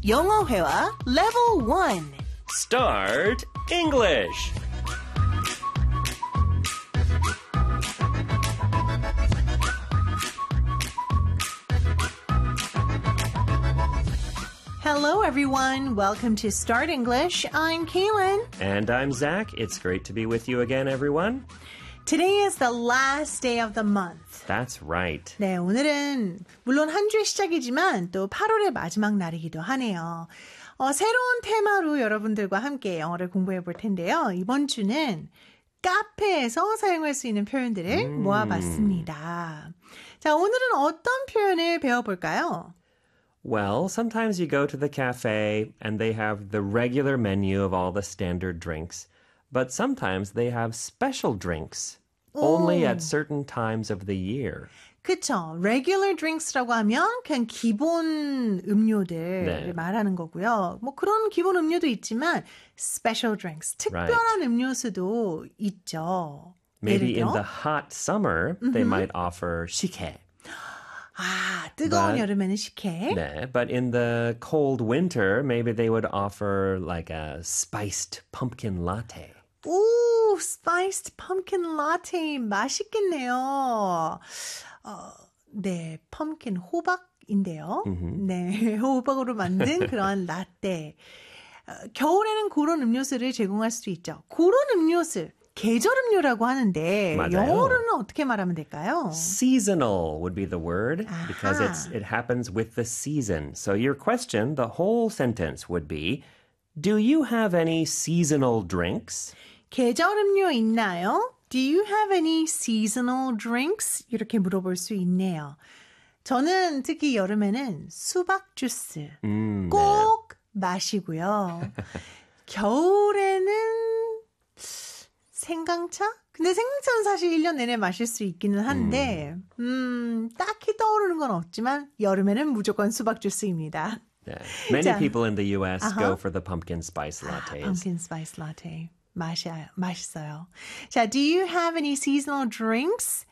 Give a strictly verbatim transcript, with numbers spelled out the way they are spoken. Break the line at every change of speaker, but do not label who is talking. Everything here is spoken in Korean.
영어 회화 Level one.
Start English.
Hello, everyone. Welcome to Start English. I'm Kaylin.
And I'm Zach. It's great to be with you again, everyone.
Today is the last day of the month.
That's right.
네, 오늘은 물론 한 주의 시작이지만 또 팔월의 마지막 날이기도 하네요. 어, 새로운 테마로 여러분들과 함께 영어를 공부해 볼 텐데요. 이번 주는 카페에서 사용할 수 있는 표현들을
음.
모아봤습니다. 자, 오늘은 어떤 표현을 배워볼까요?
Well, sometimes you go to the cafe and they have the regular menu of all the standard drinks. But sometimes they have special drinks only at certain times of the year.
그쵸. regular drinks라고 하면 그냥 기본 음료들을
네.
말하는 거고요. 뭐 그런 기본 음료도 있지만 special drinks, 특별한
Right.
음료수도 있죠.
Maybe
예를
in
들어?
the hot summer, they might offer 식혜.
아, 뜨거운
But-
여름에는 식혜.
네, but in the cold winter, maybe they would offer like a spiced pumpkin latte.
오, spiced pumpkin latte 맛있겠네요. 어, 네, pumpkin 호박인데요. 네, 호박으로 만든 그런 라떼. 어, 겨울에는 그런 음료수를 제공할 수 있죠. 그런 음료수, 계절 음료라고 하는데
맞아요.
영어로는 어떻게 말하면 될까요?
Seasonal would be the word because
Aha.
it's it happens with the season. So your question, the whole sentence would be, do you have any seasonal drinks?
계절 음료 있나요? Do you have any seasonal drinks? 이렇게 물어볼 수 있네요. 저는 특히 여름에는 수박 주스
음,
꼭 마시고요. 겨울에는 생강차? 근데 생강차는 사실 일 년 내내 마실 수 있기는 한데 음, 딱히 떠오르는 건 없지만 여름에는 무조건 수박 주스입니다.
Yeah. Many
자,
people in the U S
uh-huh.
go for the pumpkin spice lattes.
Pumpkin spice latte. 맛이, 맛있어요. 자, do you have any seasonal drinks?